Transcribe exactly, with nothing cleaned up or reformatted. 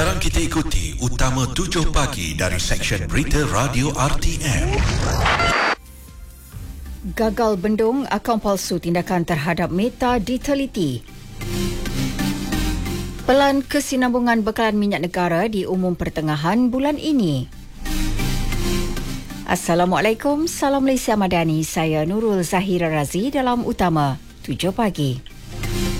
Sekarang kita ikuti Utama tujuh Pagi dari Seksyen Berita Radio R T M. Gagal bendung akaun palsu tindakan terhadap Meta diteliti. Pelan kesinambungan bekalan minyak negara diumum pertengahan bulan ini. Assalamualaikum, salam Malaysia Madani. Saya Nurul Zahira Razi dalam Utama tujuh Pagi.